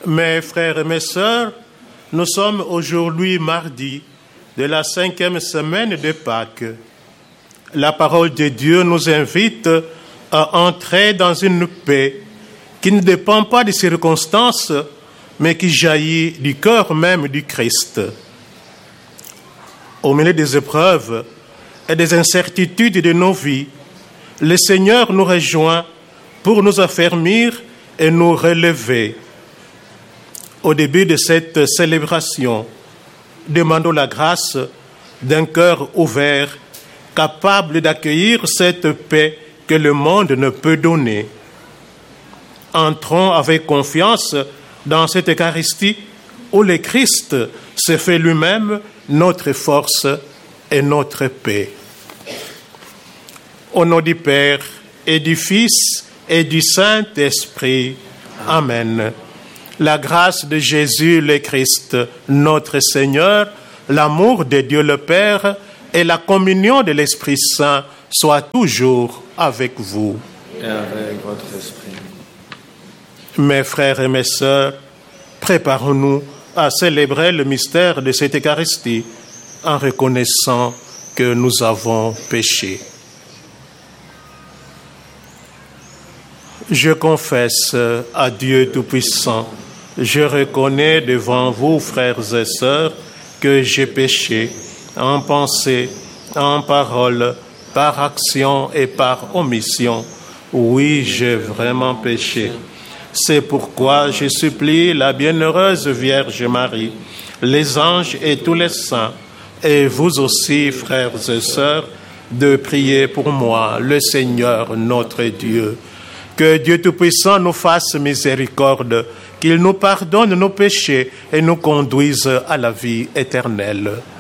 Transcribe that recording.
Mes frères et mes sœurs, nous sommes aujourd'hui mardi de la 5e semaine de Pâques. La parole de Dieu nous invite à entrer dans une paix qui ne dépend pas des circonstances, mais qui jaillit du cœur même du Christ. Au milieu des épreuves et des incertitudes de nos vies, le Seigneur nous rejoint pour nous affermir et nous relever. Au début de cette célébration, demandons la grâce d'un cœur ouvert, capable d'accueillir cette paix que le monde ne peut donner. Entrons avec confiance dans cette Eucharistie où le Christ se fait lui-même notre force et notre paix. Au nom du Père et du Fils et du Saint-Esprit. Amen. La grâce de Jésus le Christ, notre Seigneur, l'amour de Dieu le Père et la communion de l'Esprit Saint soient toujours avec vous. Et avec votre esprit. Mes frères et mes sœurs, préparons-nous à célébrer le mystère de cette Eucharistie en reconnaissant que nous avons péché. Je confesse à Dieu Tout-Puissant, je reconnais devant vous, frères et sœurs, que j'ai péché en pensée, en parole, par action et par omission. Oui, j'ai vraiment péché. C'est pourquoi je supplie la bienheureuse Vierge Marie, les anges et tous les saints, et vous aussi, frères et sœurs, de prier pour moi, le Seigneur notre Dieu. Que Dieu Tout-Puissant nous fasse miséricorde, qu'il nous pardonne nos péchés et nous conduise à la vie éternelle.